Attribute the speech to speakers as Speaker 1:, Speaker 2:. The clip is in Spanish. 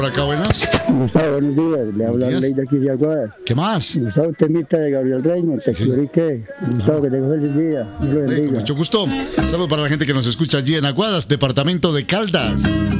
Speaker 1: Por acá, buenas.
Speaker 2: Gustavo, buenos días. Le habla Ley de aquí de Aguadas.
Speaker 1: ¿Qué más?
Speaker 2: Gustavo, temita de Gabriel Reynolds, te expliqué. Gustavo, que tenga feliz día. Dios lo
Speaker 1: Con
Speaker 2: bendiga.
Speaker 1: mucho gusto. Saludos para la gente que nos escucha allí en Aguadas, departamento de Caldas.